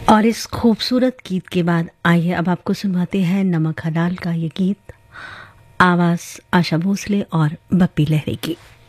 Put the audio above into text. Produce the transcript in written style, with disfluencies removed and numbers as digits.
और इस खूबसूरत गीत के बाद आइए अब आपको सुनवाते हैं नमक हलाल का ये गीत, आवाज़ आशा भोसले और बप्पी लहरी की।